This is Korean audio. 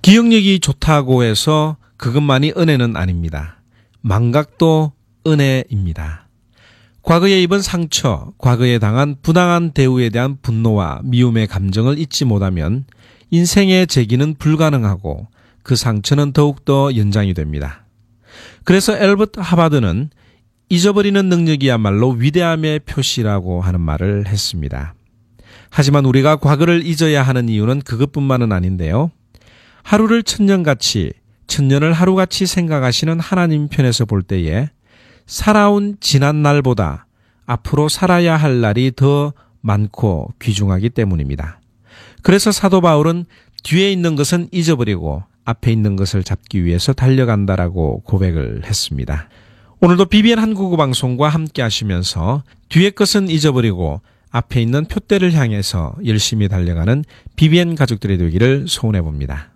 기억력이 좋다고 해서 그것만이 은혜는 아닙니다. 망각도 은혜입니다. 과거에 입은 상처, 과거에 당한 부당한 대우에 대한 분노와 미움의 감정을 잊지 못하면 인생의 재기는 불가능하고 그 상처는 더욱더 연장이 됩니다. 그래서 엘버트 하바드는 잊어버리는 능력이야말로 위대함의 표시라고 하는 말을 했습니다. 하지만 우리가 과거를 잊어야 하는 이유는 그것뿐만은 아닌데요. 하루를 천년같이, 천년을 하루같이 생각하시는 하나님 편에서 볼 때에 살아온 지난 날보다 앞으로 살아야 할 날이 더 많고 귀중하기 때문입니다. 그래서 사도 바울은 뒤에 있는 것은 잊어버리고 앞에 있는 것을 잡기 위해서 달려간다라고 고백을 했습니다. 오늘도 BBN 한국어 방송과 함께 하시면서 뒤의 것은 잊어버리고 앞에 있는 표대를 향해서 열심히 달려가는 BBN 가족들이 되기를 소원해 봅니다.